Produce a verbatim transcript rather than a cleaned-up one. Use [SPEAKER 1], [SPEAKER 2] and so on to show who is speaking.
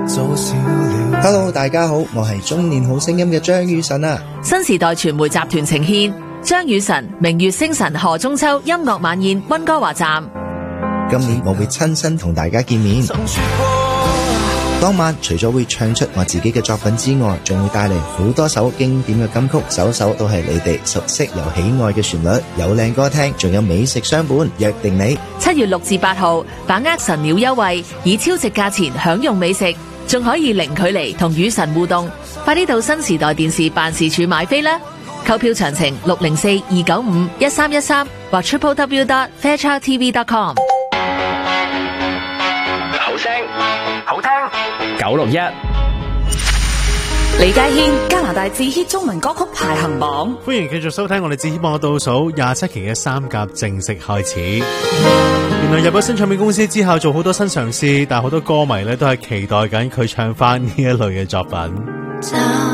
[SPEAKER 1] Hello， 大家好，我係中年好聲音嘅張雨晨啊。
[SPEAKER 2] 新時代傳媒集團呈獻張雨晨明月星辰賀中秋音樂晚宴溫哥華站。
[SPEAKER 1] 今年我會親身同大家見面。當晚除咗會唱出我自己嘅作品之外，仲會帶嚟好多首經典嘅金曲，首首都係你哋熟悉又喜愛嘅旋律，有靚歌聽，仲有美食相伴，約定你。
[SPEAKER 2] 七月六至八號，把握神鳥優惠，以超值價錢享用美食，仲可以零距離同雨神互動。快啲到新時代電視辦事處買飛啦！購票詳情六零四二九五一三一三或 triple w dot fairchild t v dot com。
[SPEAKER 3] 好聲好聽九六一。
[SPEAKER 4] 李家軒加拿大至 hit 中文歌曲排行榜，
[SPEAKER 5] 歡迎繼續收聽我哋至 hit 榜嘅倒數廿七期嘅三甲正式開始。原來入咗新唱片公司之後做好多新嘗試，但好多歌迷咧都係期待緊佢唱翻呢一類嘅作品。